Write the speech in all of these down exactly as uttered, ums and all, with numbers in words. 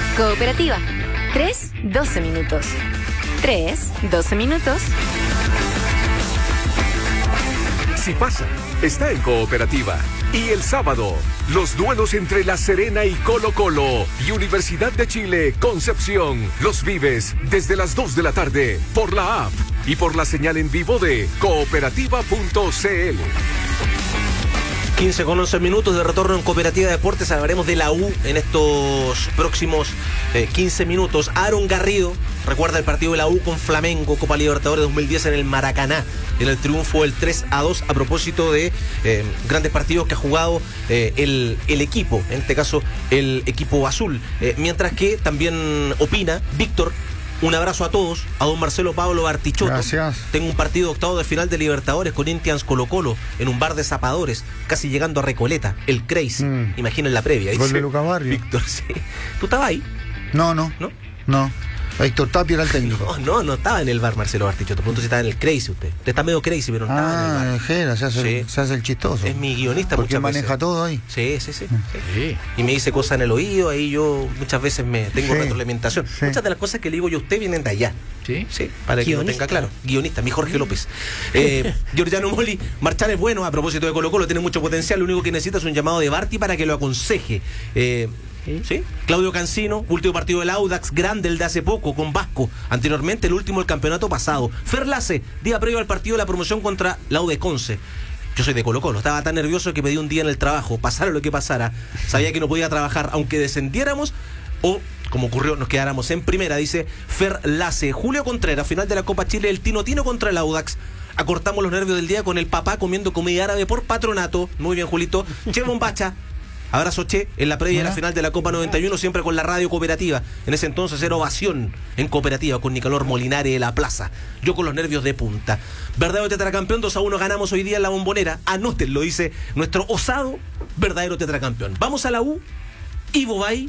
Cooperativa. tres, doce minutos. tres, doce minutos. Si pasa, está en Cooperativa. Y el sábado, los duelos entre La Serena y Colo Colo y Universidad de Chile, Concepción. Los vives desde las dos de la tarde por la app y por la señal en vivo de cooperativa punto c l. quince con once minutos de retorno en Cooperativa de Deportes. Hablaremos de la U en estos próximos eh, quince minutos. Aaron Garrido recuerda el partido de la U con Flamengo, Copa Libertadores dos mil diez en el Maracaná, en el triunfo del tres a dos, a propósito de eh, grandes partidos que ha jugado eh, el, el equipo, en este caso el equipo azul. Eh, mientras que también opina Víctor. Un abrazo a todos, a don Marcelo Pablo Bartichotto. Gracias. Tengo un partido de octavo de final de Libertadores con Indians Colo Colo en un bar de zapadores, casi llegando a Recoleta, el Crazy. Mm. Imaginen la previa. Gol de Lucas Barrio. Víctor, sí. ¿Tú estabas ahí? No, no. ¿No? No. Héctor Tapia era el técnico. No, no, no estaba en el bar Marcelo Bartichotto. Punto si estaba en el Crazy usted. Usted está medio crazy, pero no estaba ah, en el bar. Jera, se hace, sí. se hace el chistoso. Es mi guionista. Porque muchas maneja veces. todo ahí. Sí, sí, sí, sí. sí. Y me dice cosas en el oído, ahí yo muchas veces me tengo sí. retroalimentación. Sí. Muchas de las cosas que le digo yo a usted vienen de allá. Sí, sí, para que lo tenga claro. Guionista, mi Jorge López. Eh, Giorgiano Moli, Marchán es bueno, a propósito de Colo Colo, tiene mucho potencial, lo único que necesita es un llamado de Barty para que lo aconseje. Eh, ¿Sí? ¿Sí? Claudio Cancino, último partido del Audax, grande el de hace poco, con Vasco. Anteriormente, el último del campeonato pasado. Fer Lace, día previo al partido de la promoción contra la U de Conce. Yo soy de Colo Colo, estaba tan nervioso que pedí un día en el trabajo, pasara lo que pasara. Sabía que no podía trabajar, aunque descendiéramos o, como ocurrió, nos quedáramos en primera, dice Fer Lace. Julio Contreras, final de la Copa Chile, el Tino Tino contra el Audax. Acortamos los nervios del día con el papá comiendo comida árabe por patronato. Muy bien, Julito. Che Bombacha. Abrazo, Che, en la previa de la final de la Copa noventa y uno, siempre con la radio Cooperativa. En ese entonces era ovación en Cooperativa con Nicanor Molinari de la Plaza. Yo con los nervios de punta. Verdadero tetracampeón, dos a uno ganamos hoy día en la Bombonera. Anótenlo, dice nuestro osado verdadero tetracampeón. Vamos a la U. Ivo Bay.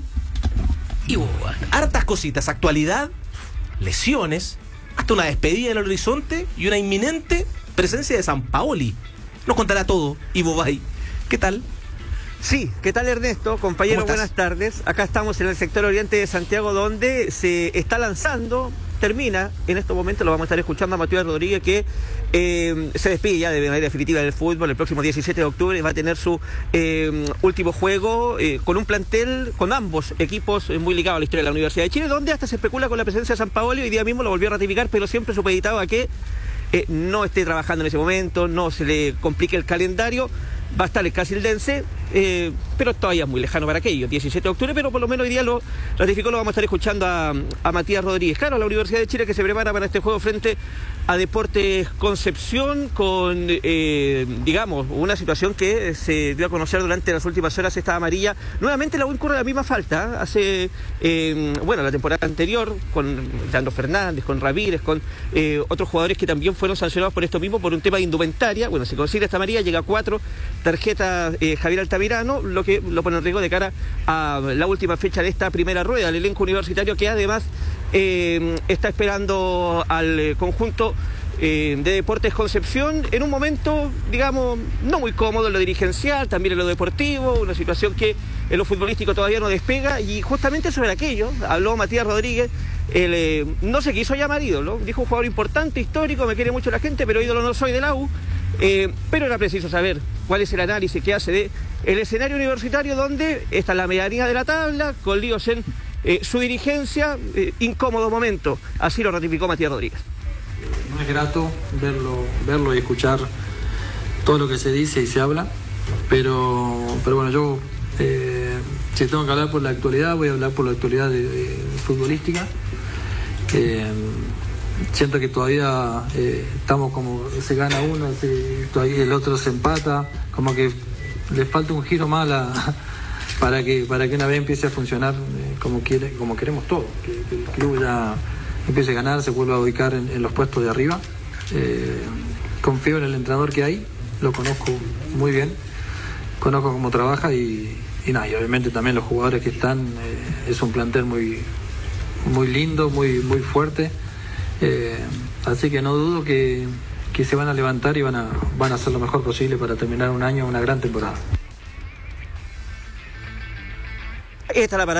Ivo Bay. Hartas cositas. Actualidad, lesiones, hasta una despedida en el horizonte y una inminente presencia de Sampaoli. Nos contará todo, Ivo Bay. ¿Qué tal? Sí, ¿qué tal, Ernesto? Compañero, buenas tardes. Acá estamos en el sector oriente de Santiago, donde se está lanzando, termina, en estos momentos lo vamos a estar escuchando a Matías Rodríguez, que eh, se despide ya de manera definitiva del fútbol. El próximo diecisiete de octubre va a tener su eh, último juego eh, con un plantel, con ambos equipos eh, muy ligados a la historia de la Universidad de Chile, donde hasta se especula con la presencia de Sampaoli. Hoy día mismo lo volvió a ratificar, pero siempre supeditado a que eh, no esté trabajando en ese momento, no se le complique el calendario. Va a estar el Casildense, eh, pero todavía es muy lejano para aquello, diecisiete de octubre, pero por lo menos hoy día lo ratificó, lo vamos a estar escuchando a, a Matías Rodríguez. Claro, la Universidad de Chile que se prepara para este juego frente a Deportes Concepción con, eh, digamos, una situación que se dio a conocer durante las últimas horas, esta amarilla. Nuevamente la U incurre la misma falta, ¿eh? Hace, eh, bueno, la temporada anterior, con Leandro Fernández, con Ramírez, con eh, otros jugadores que también fueron sancionados por esto mismo, por un tema de indumentaria. Bueno, se consigue esta amarilla, llega a cuatro tarjeta eh, Javier Altamirano, lo que lo pone en riesgo de cara a la última fecha de esta primera rueda. El elenco universitario que además eh, está esperando al eh, conjunto eh, de Deportes Concepción en un momento, digamos, no muy cómodo en lo dirigencial, también en lo deportivo, una situación que en lo futbolístico todavía no despega, y justamente sobre aquello habló Matías Rodríguez. Él, eh, no se quiso llamar ídolo, dijo un jugador importante, histórico, me quiere mucho la gente, pero ídolo no soy de la U. Eh, pero era preciso saber cuál es el análisis que hace de el escenario universitario, donde está la medianía de la tabla, con líos en eh, su dirigencia, eh, incómodo momento. Así lo ratificó Matías Rodríguez. No es grato verlo, verlo y escuchar todo lo que se dice y se habla, pero, pero bueno, yo eh, si tengo que hablar por la actualidad, voy a hablar por la actualidad de, de futbolística. Eh, Siento que todavía eh, estamos como se gana uno, se, todavía el otro se empata, como que le falta un giro más a, para que para que una vez empiece a funcionar eh, como quiere, como queremos todos, que, que el club ya empiece a ganar, se vuelva a ubicar en, en los puestos de arriba. Eh, confío en el entrenador que hay, lo conozco muy bien, conozco cómo trabaja y, y nada, y obviamente también los jugadores que están, eh, es un plantel muy, muy lindo, muy, muy fuerte. Eh, así que no dudo que, que se van a levantar y van a, van a hacer lo mejor posible para terminar un año, una gran temporada. Esta es la